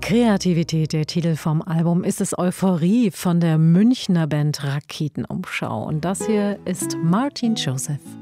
Kreativität, der Titel vom Album, ist es Euphorie von der Münchner Band Raketenumschau. Und das hier ist Martin Joseph.